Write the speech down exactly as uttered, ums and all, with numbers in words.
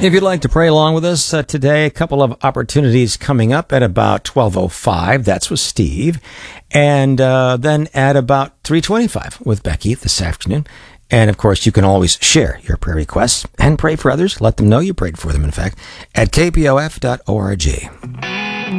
If you'd like to pray along with us uh, today, a couple of opportunities coming up at about twelve oh five. That's with Steve. And uh, then at about three twenty-five with Becky this afternoon. And, of course, you can always share your prayer requests and pray for others. Let them know you prayed for them, in fact, at k p o f dot org.